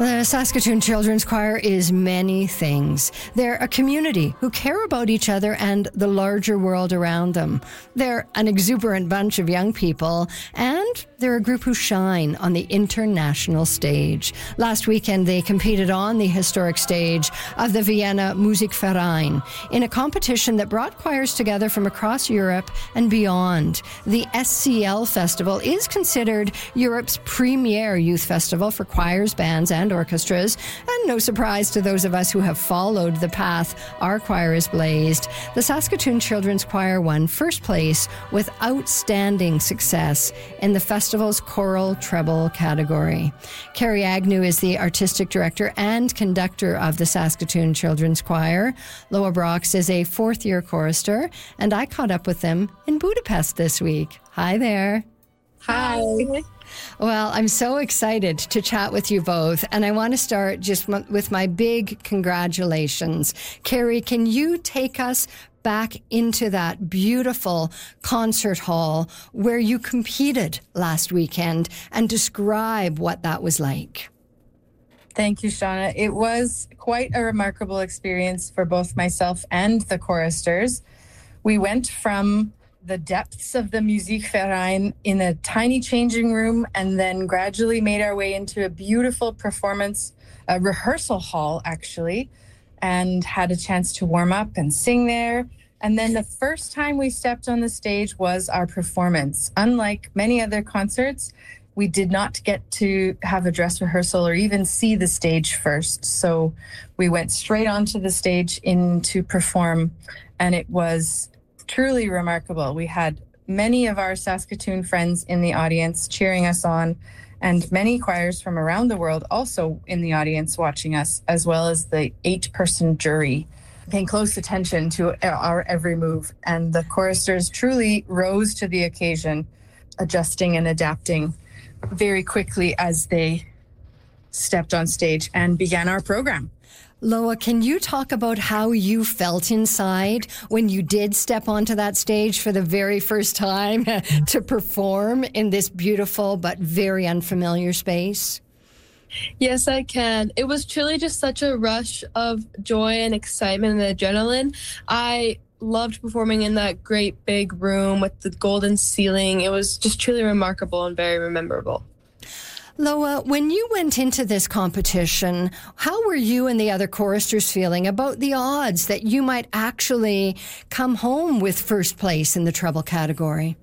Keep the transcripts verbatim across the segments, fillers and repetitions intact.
The Saskatoon Children's Choir is many things. They're a community who care about each other and the larger world around them. They're an exuberant bunch of young people, and they're a group who shine on the international stage. Last weekend, they competed on the historic stage of the Vienna Musikverein in a competition that brought choirs together from across Europe and beyond. The S C L Festival is considered Europe's premier youth festival for choirs, bands, and orchestras, and no surprise to those of us who have followed the path our choir has blazed. The Saskatoon Children's Choir won first place with outstanding success in the festival's choral treble category. Carrie Agnew is the artistic director and conductor of the Saskatoon Children's Choir. Loa Brox is a fourth-year chorister, and I caught up with them in Budapest this week. Hi there. Hi. Well, I'm so excited to chat with you both, and I want to start just m- with my big congratulations. Carrie, can you take us back into that beautiful concert hall where you competed last weekend and describe what that was like? Thank you, Shauna. It was quite a remarkable experience for both myself and the choristers. We went from the depths of the Musikverein in a tiny changing room and then gradually made our way into a beautiful performance, a rehearsal hall, actually, and had a chance to warm up and sing there. And then the first time we stepped on the stage was our performance. Unlike many other concerts, we did not get to have a dress rehearsal or even see the stage first. So we went straight onto the stage in to perform, and it was truly remarkable. We had many of our Saskatoon friends in the audience cheering us on, and many choirs from around the world also in the audience watching us, as well as the eight-person jury paying close attention to our every move. And the choristers truly rose to the occasion, adjusting and adapting very quickly as they stepped on stage and began our program. Loa, can you talk about how you felt inside when you did step onto that stage for the very first time to perform in this beautiful but very unfamiliar space? Yes, I can. It was truly just such a rush of joy and excitement and adrenaline. I loved performing in that great big room with the golden ceiling. It was just truly remarkable and very memorable. Loa, when you went into this competition, how were you and the other choristers feeling about the odds that you might actually come home with first place in the treble category?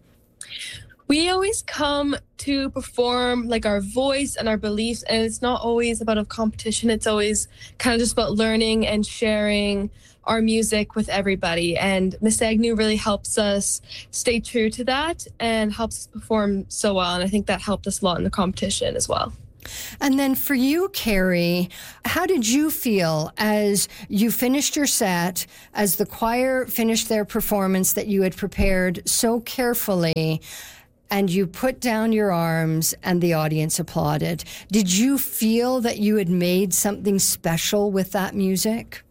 We always come to perform like our voice and our beliefs, and it's not always about a competition. It's always kind of just about learning and sharing our music with everybody. And Miss Agnew really helps us stay true to that and helps us perform so well. And I think that helped us a lot in the competition as well. And then for you, Carrie, how did you feel as you finished your set, as the choir finished their performance that you had prepared so carefully, and you put down your arms and the audience applauded? Did you feel that you had made something special with that music?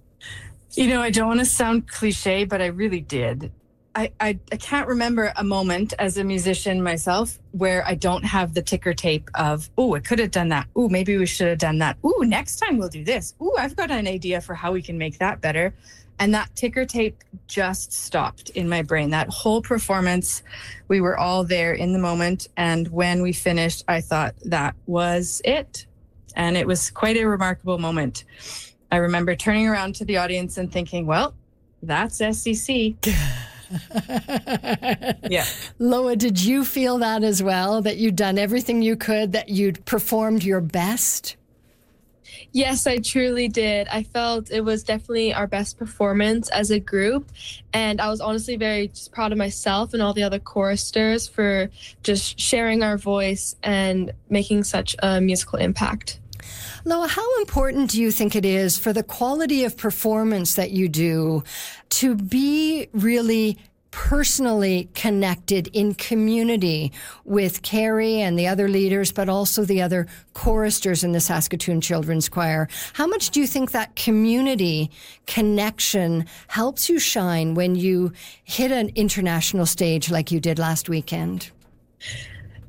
You know, I don't want to sound cliche, but I really did. I, I, I can't remember a moment as a musician myself where I don't have the ticker tape of, oh, I could have done that. Oh, maybe we should have done that. Oh, next time we'll do this. Oh, I've got an idea for how we can make that better. And that ticker tape just stopped in my brain. That whole performance, we were all there in the moment. And when we finished, I thought that was it. And it was quite a remarkable moment. I remember turning around to the audience and thinking, well, that's S C C. Yeah. Loa, did you feel that as well, that you'd done everything you could, that you'd performed your best? Yes, I truly did. I felt it was definitely our best performance as a group. And I was honestly very just proud of myself and all the other choristers for just sharing our voice and making such a musical impact. Loa, how important do you think it is for the quality of performance that you do to be really personally connected in community with Carrie and the other leaders, but also the other choristers in the Saskatoon Children's Choir? How much do you think that community connection helps you shine when you hit an international stage like you did last weekend?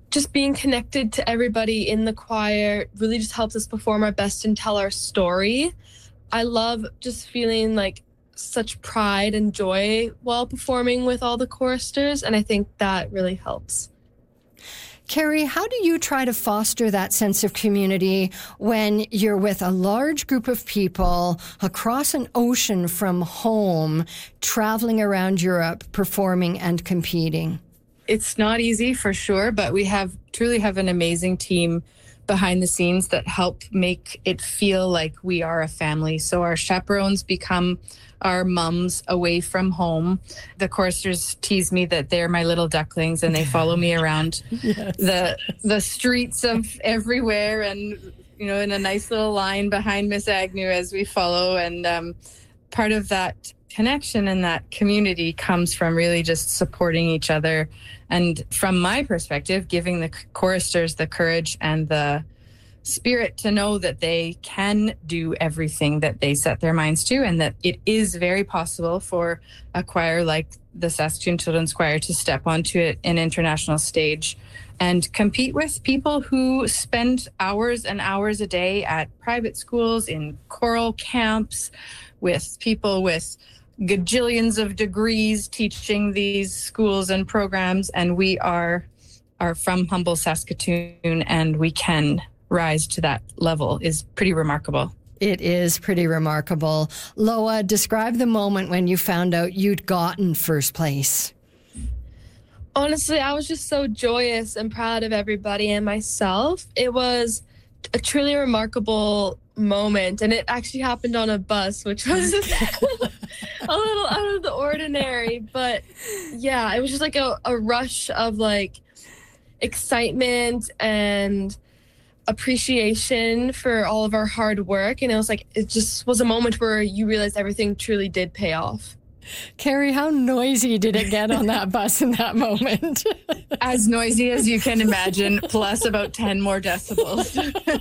just being connected to everybody in the choir really just helps us perform our best and tell our story. I love just feeling like such pride and joy while performing with all the choristers, and I think that really helps. Carrie, how do you try to foster that sense of community when you're with a large group of people across an ocean from home, traveling around Europe, performing and competing? It's not easy for sure, but we have truly have an amazing team behind the scenes that help make it feel like we are a family. So our chaperones become our mums away from home. The choristers tease me that they're my little ducklings and they follow me around yes. the the streets of everywhere, and you know, in a nice little line behind Miss Agnew as we follow. And um, part of that connection and that community comes from really just supporting each other. And from my perspective, giving the choristers the courage and the spirit to know that they can do everything that they set their minds to, and that it is very possible for a choir like the Saskatoon Children's Choir to step onto an international stage and compete with people who spend hours and hours a day at private schools, in choral camps, with people with gajillions of degrees teaching these schools and programs. And we are are from humble Saskatoon, and we can rise to that level is pretty remarkable. It is pretty remarkable. Loa, describe the moment when you found out you'd gotten first place. Honestly, I was just so joyous and proud of everybody and myself. It was a truly remarkable moment, and it actually happened on a bus, which was a little out of the ordinary. But yeah, it was just like a, a rush of like excitement and appreciation for all of our hard work. And it was like, it just was a moment where you realize everything truly did pay off. Carrie, how noisy did it get on that bus in that moment? As noisy as you can imagine, plus about ten more decibels.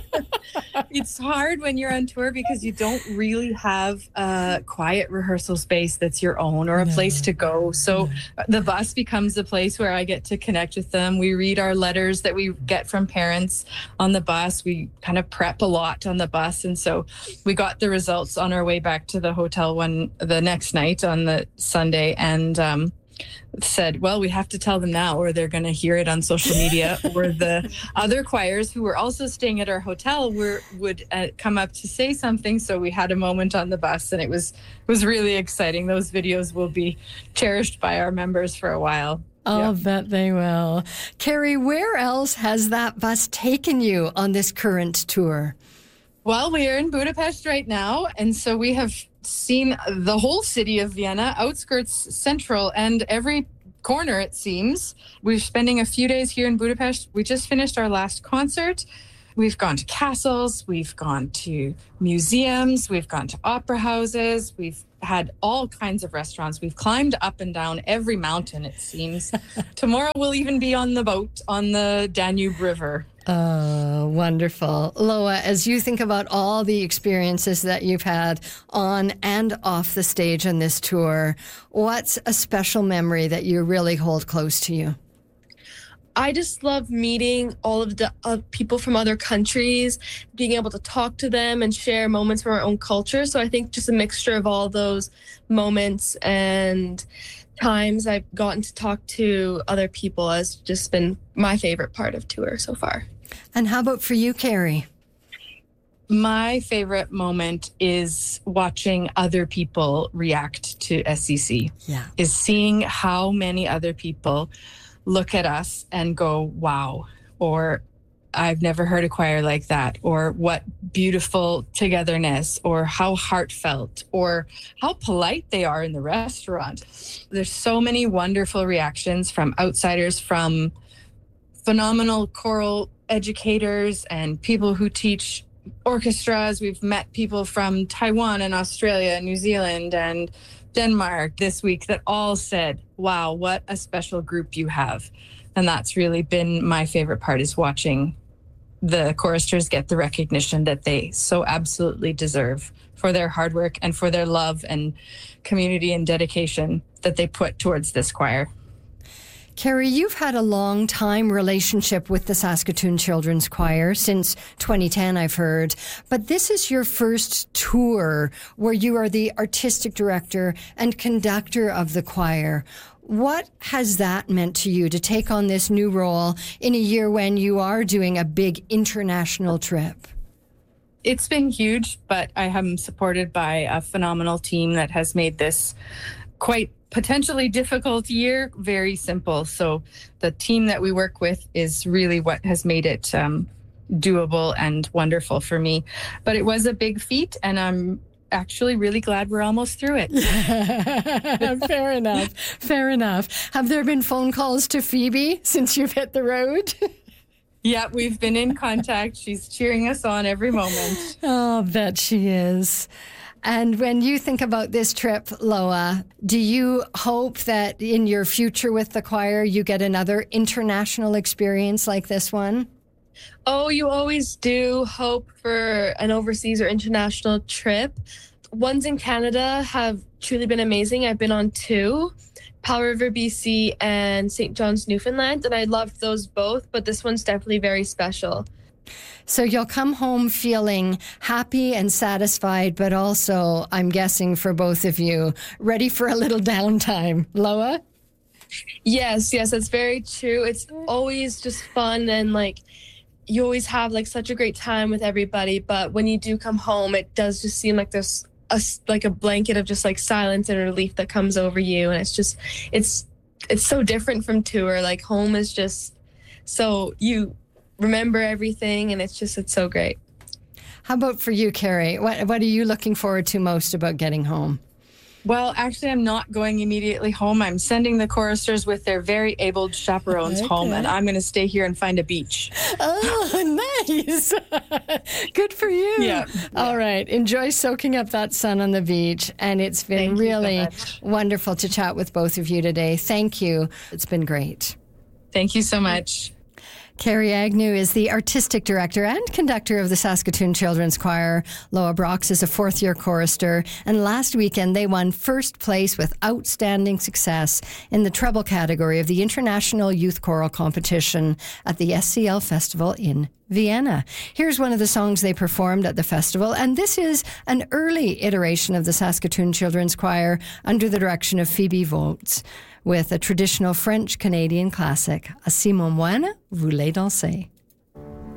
It's hard when you're on tour because you don't really have a quiet rehearsal space that's your own, or a no. place to go. So no. the bus becomes the place where I get to connect with them. We read our letters that we get from parents on the bus. We kind of prep a lot on the bus. And so we got the results on our way back to the hotel one the next night on the Sunday, and um, said, well, we have to tell them now, or they're going to hear it on social media. Or the other choirs who were also staying at our hotel were would uh, come up to say something. So we had a moment on the bus, and it was was really exciting. Those videos will be cherished by our members for a while. I'll yep. bet they will. Carrie, where else has that bus taken you on this current tour? Well, we are in Budapest right now, and so we have seen the whole city of Vienna, outskirts, central, and every corner, it seems. We're spending a few days here in Budapest. We just finished our last concert. We've gone to castles, we've gone to museums, we've gone to opera houses, we've had all kinds of restaurants. We've climbed up and down every mountain, it seems. Tomorrow we'll even be on the boat on the Danube River. Oh, wonderful. Loa, as you think about all the experiences that you've had on and off the stage on this tour, what's a special memory that you really hold close to you? I just love meeting all of the uh, people from other countries, being able to talk to them and share moments from our own culture. So I think just a mixture of all those moments and times I've gotten to talk to other people has just been my favorite part of tour so far. And how about for you, Carrie? My favorite moment is watching other people react to S C C. Yeah. Is seeing how many other people look at us and go, wow, or I've never heard a choir like that, or what beautiful togetherness, or how heartfelt, or how polite they are in the restaurant. There's so many wonderful reactions from outsiders, from phenomenal choral educators and people who teach orchestras. We've met people from Taiwan and Australia and New Zealand and Denmark this week that all said, wow, what a special group you have. And that's really been my favorite part, is watching the choristers get the recognition that they so absolutely deserve for their hard work and for their love and community and dedication that they put towards this choir. Carrie, you've had a long time relationship with the Saskatoon Children's Choir since twenty ten, I've heard. But this is your first tour where you are the artistic director and conductor of the choir. What has that meant to you to take on this new role in a year when you are doing a big international trip? It's been huge, but I am supported by a phenomenal team that has made this quite potentially difficult year very simple. So the team that we work with is really what has made it um, doable and wonderful for me. But it was a big feat, and I'm actually really glad we're almost through it. Fair enough. Fair enough. Have there been phone calls to Phoebe since you've hit the road? Yeah, we've been in contact. She's cheering us on every moment. Oh, I bet she is. And when you think about this trip, Loa, do you hope that in your future with the choir, you get another international experience like this one? Oh, you always do hope for an overseas or international trip. Ones in Canada have truly been amazing. I've been on two, Powell River, B C, and Saint John's, Newfoundland, and I loved those both, but this one's definitely very special. So you'll come home feeling happy and satisfied, but also, I'm guessing for both of you, ready for a little downtime. Loa? Yes, yes, that's very true. It's always just fun, and like you always have like such a great time with everybody, but when you do come home, it does just seem like there's a, like a blanket of just like silence and relief that comes over you, and it's just, it's, it's so different from tour. Like home is just so you remember everything, and it's just, it's so great. How about for you, Carrie? What what are you looking forward to most about getting home? Well, actually, I'm not going immediately home. I'm sending the choristers with their very able chaperones Okay. home, and I'm going to stay here and find a beach. Oh, nice. Good for you. Yeah. All right. Enjoy soaking up that sun on the beach. And it's been Thank you so really much. wonderful to chat with both of you today. Thank you. It's been great. Thank you so much. Carrie Agnew is the artistic director and conductor of the Saskatoon Children's Choir. Loa Brox is a fourth-year chorister, and last weekend they won first place with outstanding success in the treble category of the International Youth Choral Competition at the S C L Festival in Vienna. Here's one of the songs they performed at the festival, and this is an early iteration of the Saskatoon Children's Choir under the direction of Phoebe Voltz, with a traditional French-Canadian classic, À si mon moine voulait danser.